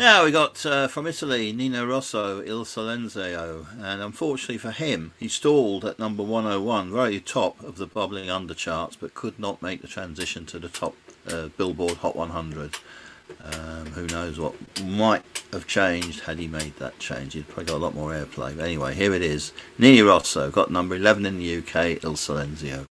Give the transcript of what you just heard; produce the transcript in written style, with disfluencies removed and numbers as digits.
Now we got from Italy, Nino Rosso, Il Silenzio, and unfortunately for him, he stalled at number 101, very top of the bubbling under charts, but could not make the transition to the top Billboard Hot 100. Who knows what might have changed had he made that change. He'd probably got a lot more airplay. But anyway, here it is. Nino Rosso got number 11 in the UK, Il Silenzio.